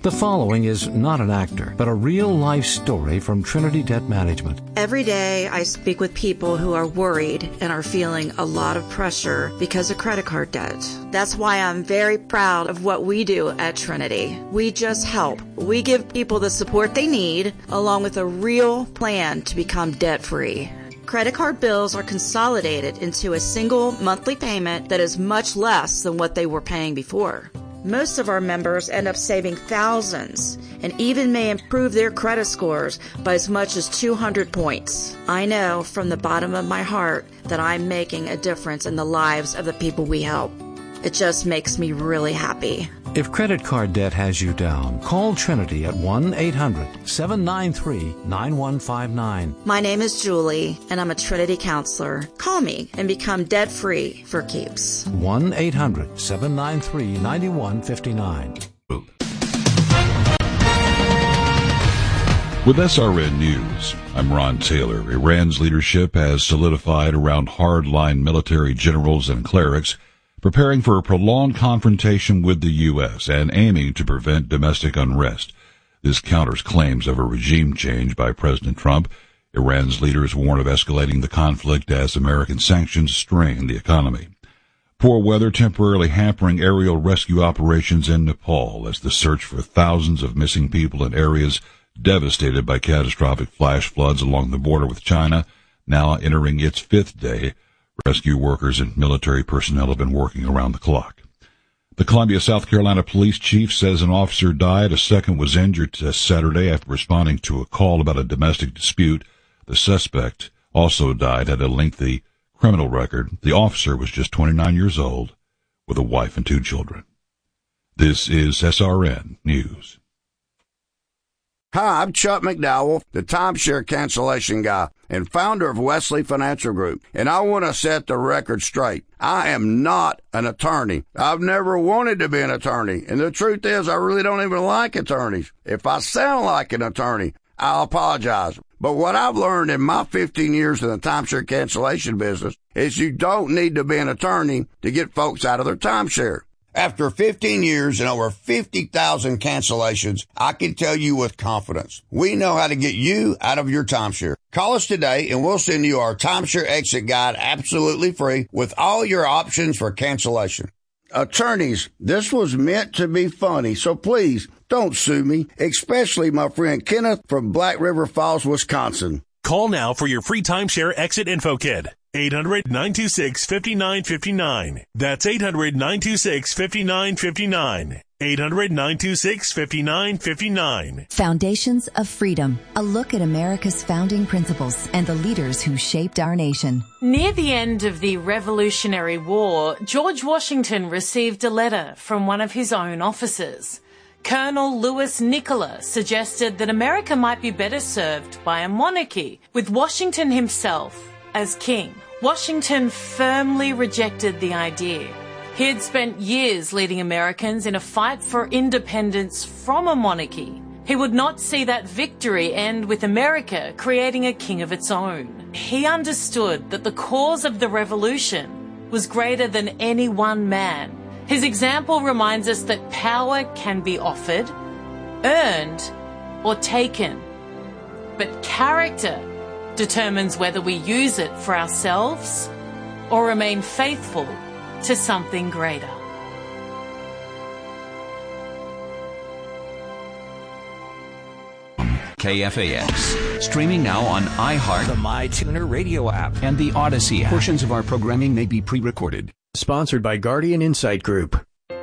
The following is not an actor, but a real-life story from Trinity Debt Management. Every day I speak with people who are worried and are feeling a lot of pressure because of credit card debt. That's why I'm very proud of what we do at Trinity. We just help. We give people the support they need, along with a real plan to become debt-free. Credit card bills are consolidated into a single monthly payment that is much less than what they were paying before. Most of our members end up saving thousands and even may improve their credit scores by as much as 200 points. I know from the bottom of my heart that I'm making a difference in the lives of the people we help. It just makes me really happy. If credit card debt has you down, call Trinity at 1-800-793-9159. My name is Julie, and I'm a Trinity counselor. Call me and become debt-free for keeps. 1-800-793-9159. With SRN News, I'm Ron Taylor. Iran's leadership has solidified around hardline military generals and clerics, preparing for a prolonged confrontation with the U.S. and aiming to prevent domestic unrest. This counters claims of a regime change by President Trump. Iran's leaders warn of escalating the conflict as American sanctions strain the economy. Poor weather temporarily hampering aerial rescue operations in Nepal as the search for thousands of missing people in areas devastated by catastrophic flash floods along the border with China, now entering its fifth day. Rescue workers and military personnel have been working around the clock. The Columbia, South Carolina police chief says an officer died. A second was injured Saturday after responding to a call about a domestic dispute. The suspect also died, had a lengthy criminal record. The officer was just 29 years old with a wife and 2 children. This is SRN News. Hi, I'm Chuck McDowell, the timeshare cancellation guy and founder of Wesley Financial Group, and I want to set the record straight. I am not an attorney. I've never wanted to be an attorney, and the truth is I really don't even like attorneys. If I sound like an attorney, I'll apologize. But what I've learned in my 15 years in the timeshare cancellation business is you don't need to be an attorney to get folks out of their timeshare. After 15 years and over 50,000 cancellations, I can tell you with confidence, we know how to get you out of your timeshare. Call us today and we'll send you our timeshare exit guide absolutely free with all your options for cancellation. Attorneys, this was meant to be funny, so please don't sue me, especially my friend Kenneth from Black River Falls, Wisconsin. Call now for your free timeshare exit info kit. 800-926-5959. That's 800-926-5959. 800-926-5959. Foundations of Freedom. A look at America's founding principles and the leaders who shaped our nation. Near the end of the Revolutionary War, George Washington received a letter from one of his own officers. Colonel Louis Nicola suggested that America might be better served by a monarchy, with Washington himself as king. Washington firmly rejected the idea. He had spent years leading Americans in a fight for independence from a monarchy. He would not see that victory end with America creating a king of its own. He understood that the cause of the revolution was greater than any one man. His example reminds us that power can be offered, earned, or taken. But character determines whether we use it for ourselves or remain faithful to something greater. KFAX. Streaming now on iHeart, the MyTuner radio app, and the Odyssey app. Portions of our programming may be pre-recorded. Sponsored by Guardian Insight Group.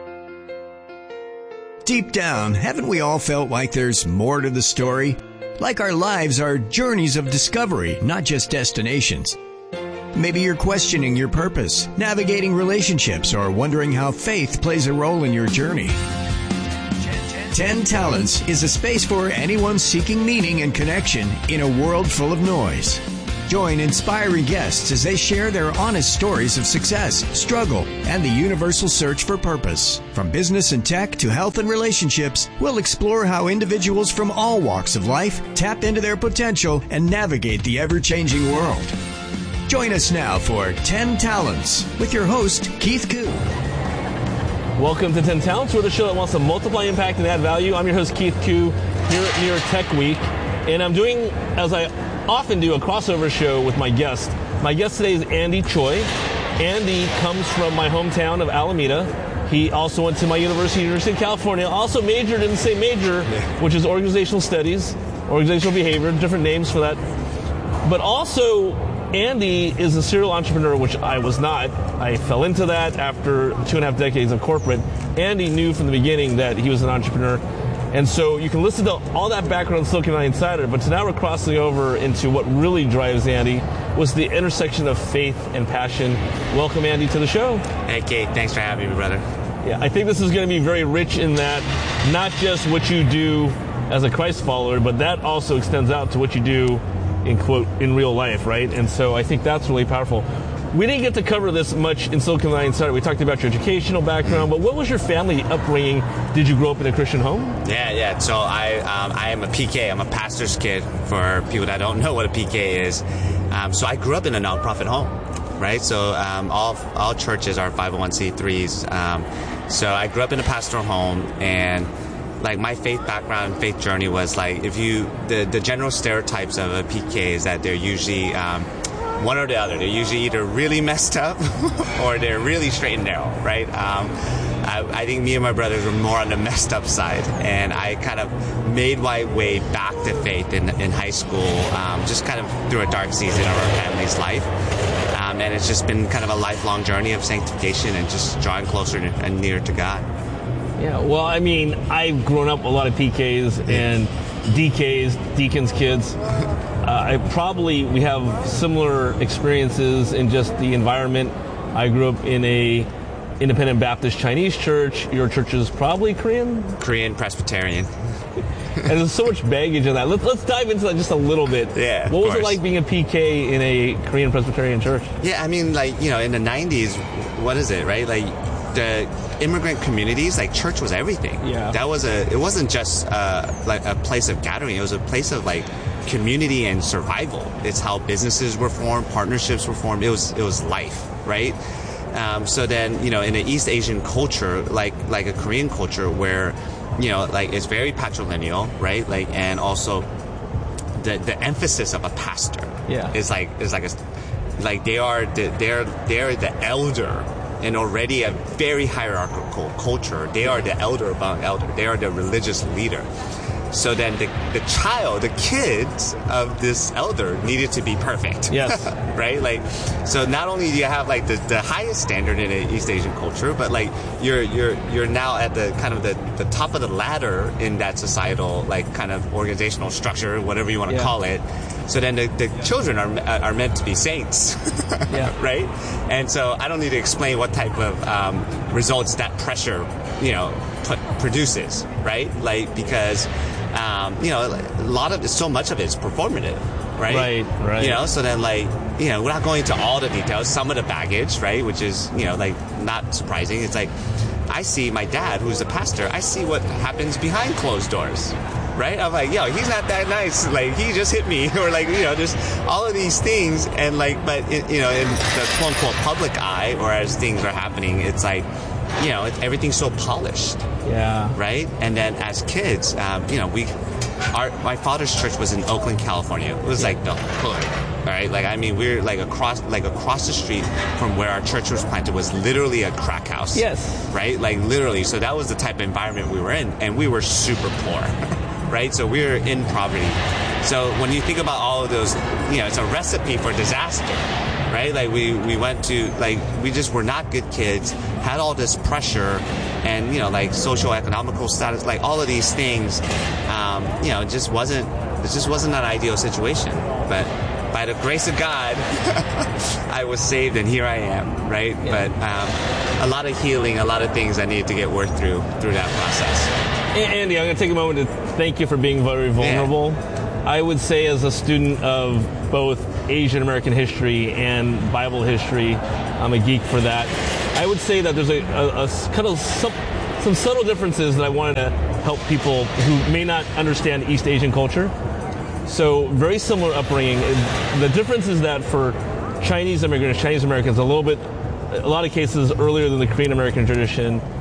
Deep down, haven't we all felt like there's more to the story? Like our lives are journeys of discovery, not just destinations. Maybe you're questioning your purpose, navigating relationships, or wondering how faith plays a role in your journey. 10 Talents is a space for anyone seeking meaning and connection in a world full of noise. Join inspiring guests as they share their honest stories of success, struggle, and the universal search for purpose. From business and tech to health and relationships, we'll explore how individuals from all walks of life tap into their potential and navigate the ever-changing world. Join us now for 10 Talents with your host, Keith Koo. Welcome to 10 Talents. We're the show that wants to multiply impact and add value. I'm your host, Keith Koo, here at New York Tech Week. And I'm doing, as I often do, a crossover show with my guest. My guest today is Andy Choi. Andy comes from my hometown of Alameda. He also went to my University of California, also majored in the same major, which is organizational studies, organizational behavior, different names for that. But also, Andy is a serial entrepreneur, which I was not. I fell into that after 2.5 decades of corporate. Andy knew from the beginning that he was an entrepreneur. And so you can listen to all that background on Silicon Valley Insider, but now we're crossing over into what really drives Andy, was the intersection of faith and passion. Welcome, Andy, to the show. Hey, Kate. Thanks for having me, brother. Yeah, I think this is going to be very rich in that, not just what you do as a Christ follower, but that also extends out to what you do in real life, right? And so I think that's really powerful. We didn't get to cover this much in Silicon Valley Insider. We talked about your educational background, but what was your family upbringing? Did you grow up in a Christian home? Yeah. So I am a PK. I'm a pastor's kid, for people that don't know what a PK is. So I grew up in a nonprofit home, right? So all churches are 501c3s. So I grew up in a pastoral home, and like my faith background and faith journey was like, the general stereotypes of a PK is that they're usually one or the other. They're usually either really messed up or they're really straight and narrow, right? I think me and my brothers were more on the messed up side, and I kind of made my way back to faith in high school, just kind of through a dark season of our family's life. And it's just been kind of a lifelong journey of sanctification and just drawing closer and nearer to God. Yeah, well, I mean, I've grown up with a lot of PKs and DKs, deacons' kids. We have similar experiences in just the environment. I grew up in a independent Baptist Chinese church. Your church is probably Korean? Korean Presbyterian. And there's so much baggage in that. Let's dive into that just a little bit. Yeah. What was it like being a PK in a Korean Presbyterian church? Yeah, I mean, like, in the 90s, what is it, right? Like, the immigrant communities, like, church was everything. Yeah. It wasn't just like a place of gathering. It was a place of like community and survival. It's how businesses were formed, partnerships were formed. It was life, right? So then, in an East Asian culture, like a Korean culture, where like it's very patrilineal, right? Like, and also the emphasis of a pastor, is like they are the elder. In already a very hierarchical culture, they are the elder among elder. They are the religious leader. So then the kids of this elder needed to be perfect. Yes. Right? Like, so not only do you have like the highest standard in an East Asian culture, but like you're now at the kind of the top of the ladder in that societal, like, kind of organizational structure, whatever you want to call it. So then the children are meant to be saints, right? And so I don't need to explain what type of results that pressure, produces, right? Like, because so much of it is performative, right? Right. So then, like, we're not going into all the details. Some of the baggage, right, which is like not surprising. It's like, I see my dad, who's a pastor. I see what happens behind closed doors. Right? I'm like, he's not that nice. Like, he just hit me. Or like, just all of these things. And like, but, in the quote unquote public eye, or as things are happening, it's like, everything's so polished. Yeah. Right? And then as kids, my father's church was in Oakland, California. It was like the hood. All right? Like, I mean, we're like across the street from where our church was planted was literally a crack house. Yes. Right? Like, literally. So that was the type of environment we were in. And we were super poor. Right? So we're in poverty. So when you think about all of those, it's a recipe for disaster, right? Like, we went to, like, we just were not good kids, had all this pressure, and, like, socio-economical status, like, all of these things, it just wasn't an ideal situation. But by the grace of God, I was saved, and here I am, right? Yeah. But a lot of healing, a lot of things I needed to get worked through that process. Andy, I'm going to take a moment to thank you for being very vulnerable. Yeah. I would say, as a student of both Asian American history and Bible history, I'm a geek for that. I would say that there's a kind of some subtle differences that I wanted to help people who may not understand East Asian culture. So very similar upbringing. The difference is that for Chinese Americans, a lot of cases earlier than the Korean American tradition,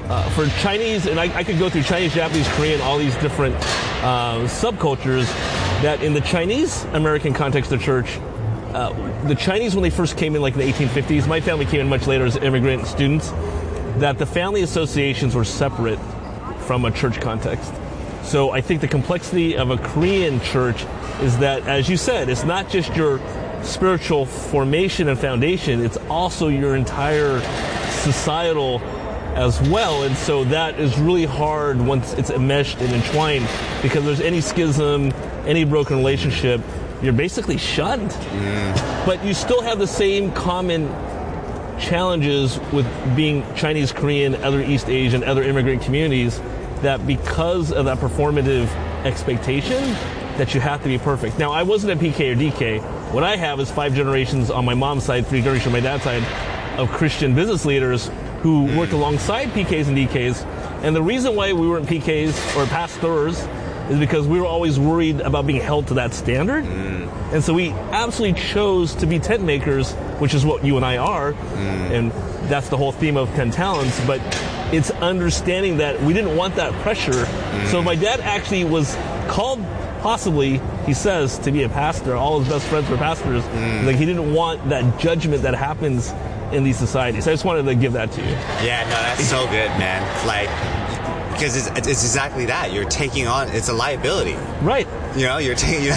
for Chinese, and I could go through Chinese, Japanese, Korean, all these different subcultures, that in the Chinese American context of church, the Chinese, when they first came in, like in the 1850s, my family came in much later as immigrant students, that the family associations were separate from a church context. So I think the complexity of a Korean church is that, as you said, it's not just your spiritual formation and foundation, it's also your entire societal as well. And so that is really hard once it's enmeshed and entwined, because there's any schism, any broken relationship, you're basically shunned. But you still have the same common challenges with being Chinese, Korean, other East Asian, other immigrant communities, that because of that performative expectation that you have to be perfect. Now, I wasn't a PK or DK. What I have is 5 generations on my mom's side, 3 generations on my dad's side of Christian business leaders who worked alongside PKs and DKs. And the reason why we weren't PKs or pastors is because we were always worried about being held to that standard. And so we absolutely chose to be tent makers, which is what you and I are. And that's the whole theme of 10 Talents. But it's understanding that we didn't want that pressure. So my dad actually was called, possibly, he says, to be a pastor. All his best friends were pastors. Like, he didn't want that judgment that happens in these societies. So I just wanted to give that to you. Yeah, no, that's so good, man. Like, because it's exactly that. You're taking on, it's a liability. Right. You know, you're taking,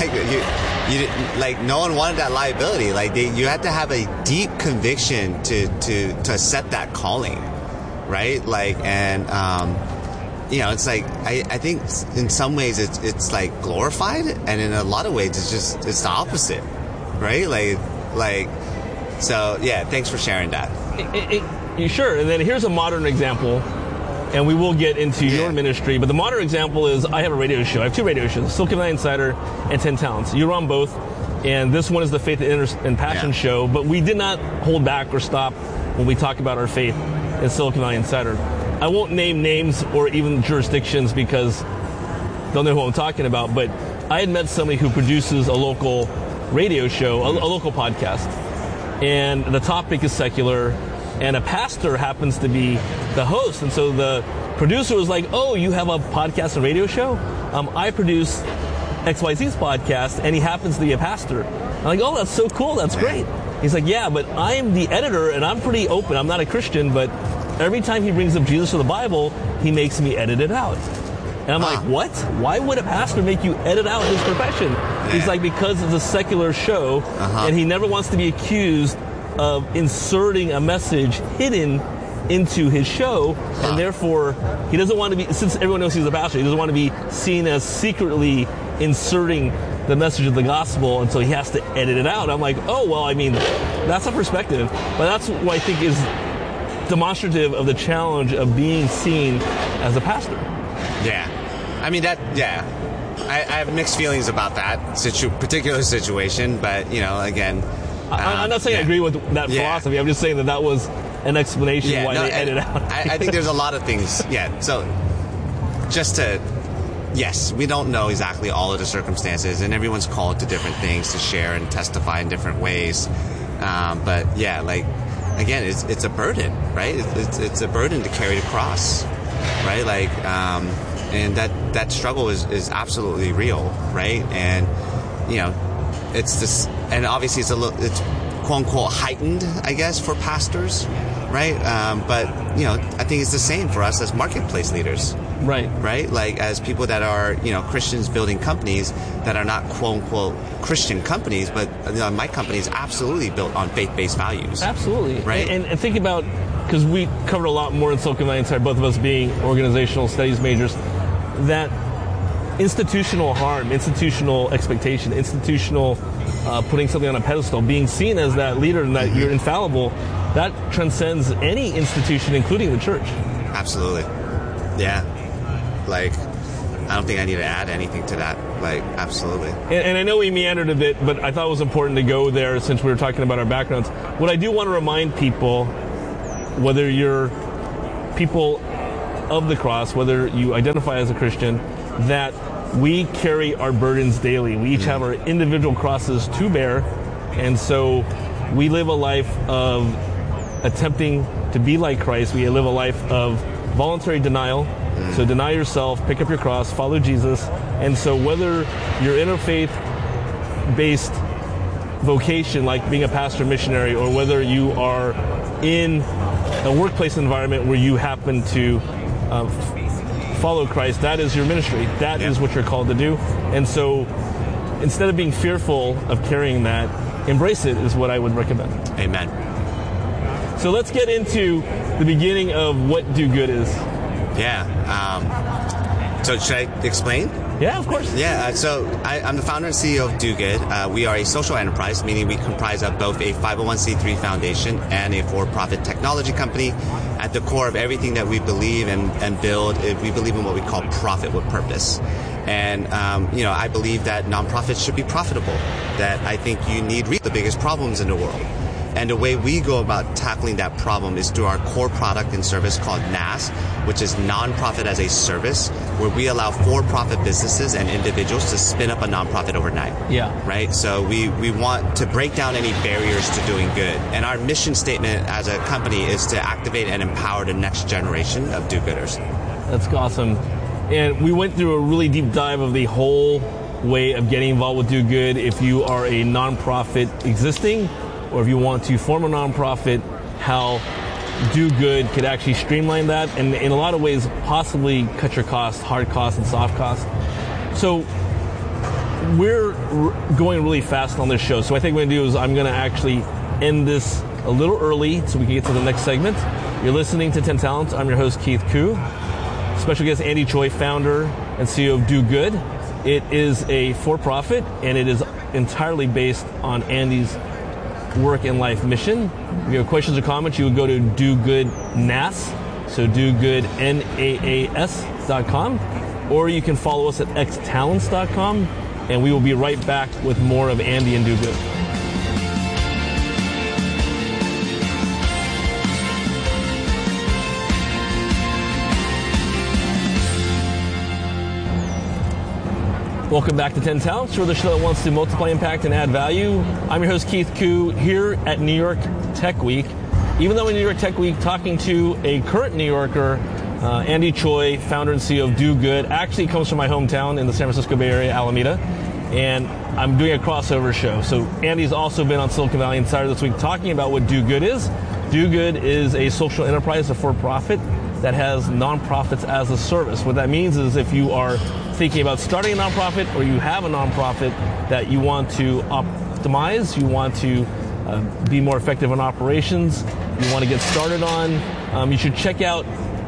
like, no one wanted that liability. Like, you had to have a deep conviction to accept that calling, right? Like, and, you know, it's like, I think in some ways it's like glorified, and in a lot of ways it's the opposite, right? Like, so yeah, thanks for sharing that. Sure. And then here's a modern example, and we will get into your ministry, but the modern example is I have a radio show. I have 2 radio shows, Silicon Valley Insider and 10 Talents. You're on both, and this one is the Faith and Passion show, but we did not hold back or stop when we talk about our faith in Silicon Valley Insider. I won't name names or even jurisdictions because they'll know who I'm talking about, but I had met somebody who produces a local radio show, a local podcast, and the topic is secular, and a pastor happens to be the host. And so the producer was like, oh, you have a podcast and radio show? I produce XYZ's podcast, and he happens to be a pastor. I'm like, oh, that's so cool. That's great. He's like, yeah, but I'm the editor, and I'm pretty open. I'm not a Christian, but every time he brings up Jesus or the Bible, he makes me edit it out. And I'm like, what? Why would a pastor make you edit out his profession? He's like, because it's a secular show, and he never wants to be accused of inserting a message hidden into his show, and therefore he doesn't want to be, since everyone knows he's a pastor, he doesn't want to be seen as secretly inserting the message of the gospel, and so he has to edit it out. I'm like, oh, well, I mean, that's a perspective, but that's what I think is demonstrative of the challenge of being seen as a pastor. Yeah. I mean, I have mixed feelings about that particular situation, but, you know, again, I'm not saying I agree with that philosophy. I'm just saying that was an explanation why they edit out. I think there's a lot of things. Yeah. So yes, we don't know exactly all of the circumstances, and everyone's called to different things to share and testify in different ways. But yeah, like, again, it's a burden, right? It's a burden to carry the cross, right? Like, and that struggle is absolutely real, right? And, you know, it's this, and obviously it's quote unquote heightened, I guess, for pastors, right? But, you know, I think it's the same for us as marketplace leaders. Right? Like, as people that are, you know, Christians building companies that are not quote unquote Christian companies, but, you know, my company is absolutely built on faith-based values. Absolutely. Right? And think about, because we covered a lot more in Silicon Valley Insider, both of us being organizational studies majors, that institutional harm, institutional expectation, institutional putting something on a pedestal, being seen as that leader and that you're infallible, that transcends any institution, including the church. Absolutely. Yeah. Like, I don't think I need to add anything to that. Like, absolutely. And I know we meandered a bit, but I thought it was important to go there since we were talking about our backgrounds. What I do want to remind people, whether you're people of the cross, whether you identify as a Christian, that we carry our burdens daily. We each have our individual crosses to bear, and so we live a life of attempting to be like Christ. We live a life of voluntary denial. So deny yourself, pick up your cross, follow Jesus. And so whether you're in a faith-based vocation like being a pastor missionary, or whether you are in a workplace environment where you happen to follow Christ, that is your ministry. That is what you're called to do. And so instead of being fearful of carrying that, embrace it is what I would recommend. Amen. So let's get into the beginning of what Do Good is. Yeah. So should I explain? Yeah, of course. Yeah, so I'm the founder and CEO of Do Good. We are a social enterprise, meaning we comprise of both a 501c3 foundation and a for-profit technology company. At the core of everything that we believe and build, we believe in what we call profit with purpose. And, I believe that nonprofits should be profitable, that I think you need to read the biggest problems in the world. And the way we go about tackling that problem is through our core product and service called NAS, which is Nonprofit as a Service, where we allow for-profit businesses and individuals to spin up a nonprofit overnight. Yeah. Right? So we want to break down any barriers to doing good. And our mission statement as a company is to activate and empower the next generation of do-gooders. That's awesome. And we went through a really deep dive of the whole way of getting involved with Do Good. If you are a nonprofit existing, or if you want to form a nonprofit, how Do Good could actually streamline that and in a lot of ways possibly cut your costs, hard costs and soft costs. So we're going really fast on this show. So what I think what I'm going to do is I'm going to actually end this a little early so we can get to the next segment. You're listening to 10 Talents. I'm your host, Keith Koo. Special guest, Andy Choi, founder and CEO of Do Good. It is a for-profit and it is entirely based on Andy's work and life mission. If you have questions or comments, you would go to Do Good NAS, so dogoodnaas.com, or you can follow us at xtalents.com, and we will be right back with more of Andy and Do Good. Welcome back to 10 Talents, we're the show that wants to multiply impact and add value. I'm your host, Keith Koo, here at New York Tech Week. Even though in New York Tech Week, talking to a current New Yorker, Andy Choi, founder and CEO of Do Good, actually comes from my hometown in the San Francisco Bay Area, Alameda, and I'm doing a crossover show. So Andy's also been on Silicon Valley Insider this week talking about what Do Good is. Do Good is a social enterprise, a for-profit, that has nonprofits as a service. What that means is if you are thinking about starting a nonprofit or you have a nonprofit that you want to optimize, you want to be more effective in operations, you want to get started on, you should check out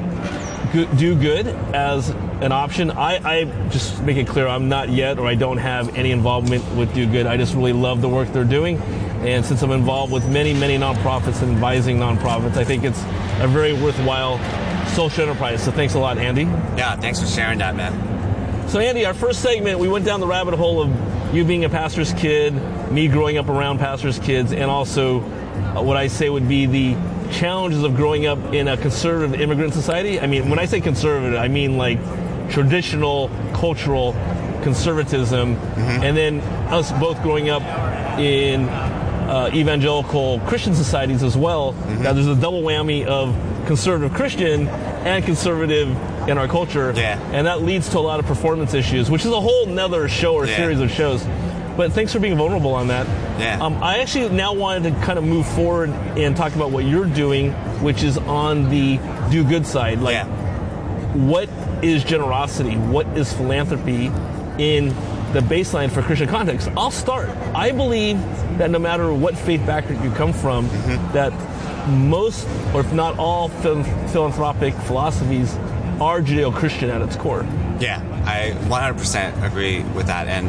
Do Good as an option. I just make it clear I'm not yet, or I don't have any involvement with Do Good. I just really love the work they're doing. And since I'm involved with many, many nonprofits and advising nonprofits, I think it's a very worthwhile social enterprise. So thanks a lot, Andy. Yeah, thanks for sharing that, man. So Andy, our first segment, we went down the rabbit hole of you being a pastor's kid, me growing up around pastor's kids, and also what I say would be the challenges of growing up in a conservative immigrant society. I mean, when I say conservative, I mean like traditional cultural conservatism, and then us both growing up in evangelical Christian societies as well. Now there's a double whammy of conservative Christian and conservative in our culture, and that leads to a lot of performance issues, which is a whole nother show or series of shows. But thanks for being vulnerable on that. I actually now wanted to kind of move forward and talk about what you're doing, which is on the Do Good side. Like, what is generosity? What is philanthropy in the baseline for Christian context? I'll start. I believe that no matter what faith background you come from, that most, or if not all, philanthropic philosophies are Judeo-Christian at its core. Yeah, I 100% agree with that. And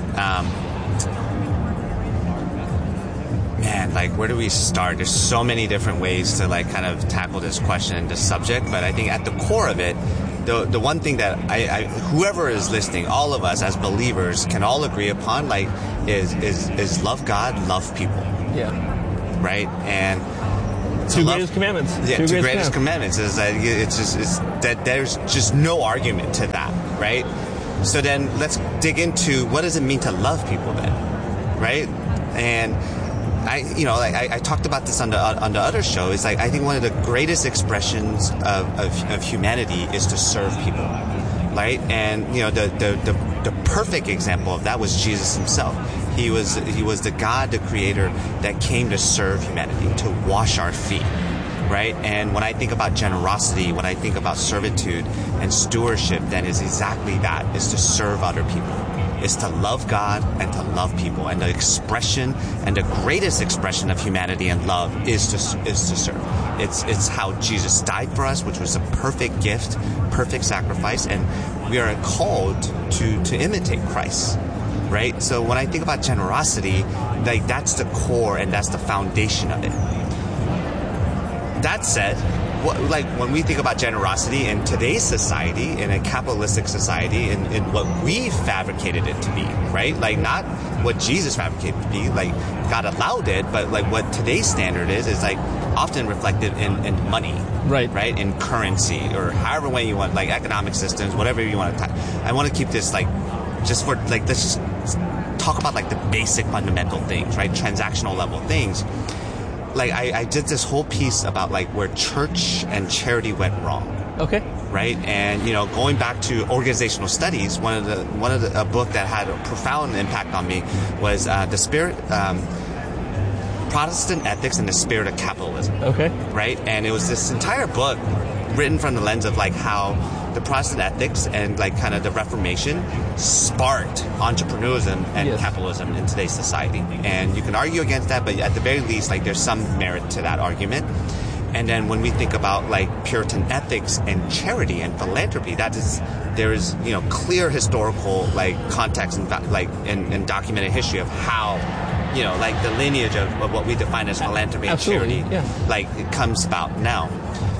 man, like, where do we start? There's so many different ways to like kind of tackle this question and this subject, but I think at the core of it, the one thing that I whoever is listening, all of us as believers can all agree upon, like, is love God, love people. Yeah. Right? And two greatest commandments. Yeah, two greatest commandments is that it's that there's just no argument to that, right? So then let's dig into what does it mean to love people then, right? And I talked about this on the other show. It's like I think one of the greatest expressions of humanity is to serve people, right? And the perfect example of that was Jesus himself. He was the God, the Creator, that came to serve humanity, to wash our feet, right? And when I think about generosity, when I think about servitude and stewardship, then is exactly that: is to serve other people. Is to love God and to love people. And the expression and the greatest expression of humanity and love is to serve. It's how Jesus died for us, which was a perfect gift, perfect sacrifice, and we are called to imitate Christ, right? So when I think about generosity, like that's the core and that's the foundation of it. That said, when we think about generosity in today's society, in a capitalistic society, in what we fabricated it to be, right? Like not what Jesus fabricated it to be, like God allowed it, but like what today's standard is like often reflected in money, right? In currency or however way you want, like economic systems, whatever you want to. I want to keep this like just for like let's just talk about like the basic fundamental things, right? Transactional level things. Like I did this whole piece about like where church and charity went wrong. Okay. Right, and going back to organizational studies, a book that had a profound impact on me was the Spirit, Protestant Ethics and the Spirit of Capitalism. Okay. Right, and it was this entire book written from the lens of like how the Protestant ethics and like kind of the Reformation sparked entrepreneurialism and capitalism in today's society. And you can argue against that, but at the very least, like there's some merit to that argument. And then when we think about like Puritan ethics and charity and philanthropy, there is clear historical like context and like and documented history of how like the lineage of what we define as philanthropy and charity like it comes about now.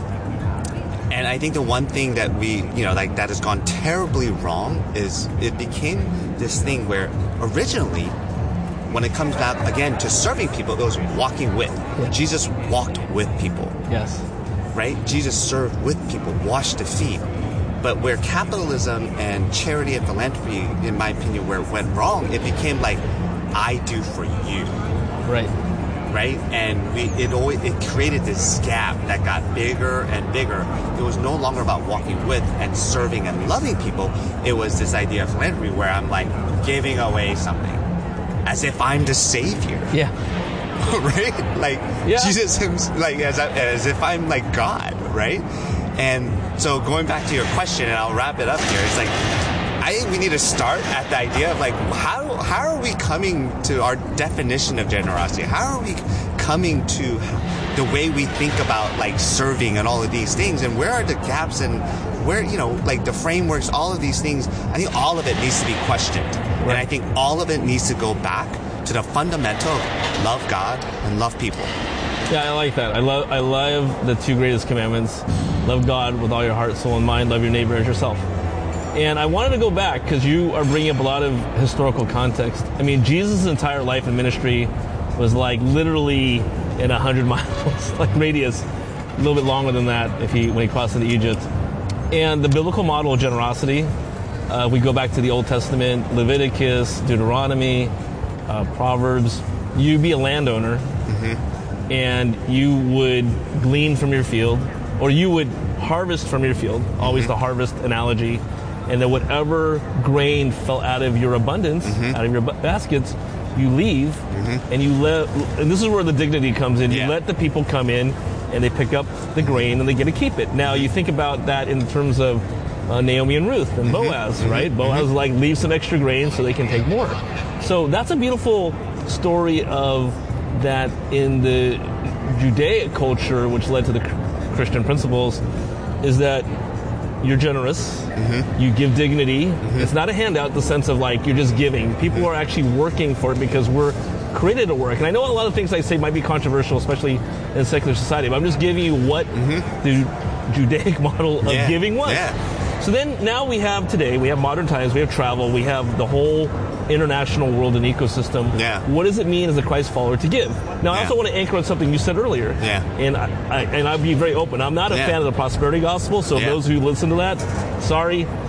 And I think the one thing that we, like that has gone terribly wrong is it became this thing where originally, when it comes back again to serving people, it was walking with. Yeah. Jesus walked with people. Yes. Right? Jesus served with people, washed the feet. But where capitalism and charity and philanthropy, in my opinion, where it went wrong, it became like, I do for you. Right. Right? And it created this gap that got bigger and bigger. It was no longer about walking with and serving and loving people. It was this idea of philanthropy where I'm like giving away something as if I'm the savior. Yeah. Right? Like Jesus, like as if I'm like God, right? And so going back to your question, and I'll wrap it up here, it's like I think we need to start at the idea of like how are we coming to our definition of generosity? How are we coming to the way we think about like serving and all of these things, and where are the gaps and where like the frameworks, all of these things? I think all of it needs to be questioned, and I think all of it needs to go back to the fundamental of love God and love people. Yeah, I like that. I love the two greatest commandments: love God with all your heart, soul, and mind. Love your neighbor as yourself. And I wanted to go back because you are bringing up a lot of historical context. I mean, Jesus' entire life and ministry was like literally in 100 miles, like radius, a little bit longer than that when he crossed into Egypt. And the biblical model of generosity, we go back to the Old Testament, Leviticus, Deuteronomy, Proverbs. You'd be a landowner, and you would glean from your field, or you would harvest from your field, always the harvest analogy. And then whatever grain fell out of your abundance, out of your baskets, you leave, and you let. And this is where the dignity comes in. You let the people come in, and they pick up the grain, and they get to keep it. Now you think about that in terms of Naomi and Ruth and Boaz, right? Boaz like leave some extra grain so they can take more. So that's a beautiful story of that in the Judaic culture, which led to the Christian principles, is that you're generous, you give dignity. It's not a handout in the sense of like you're just giving. People are actually working for it because we're created to work. And I know a lot of things I say might be controversial, especially in secular society, but I'm just giving you what the Judaic model of giving was. So then now we have modern times, we have travel, we have the whole international world and ecosystem. What does it mean as a Christ follower to give? Now I also want to anchor on something you said earlier. And I'll be very open. I'm not a fan of the prosperity gospel, so those who listen to that, sorry,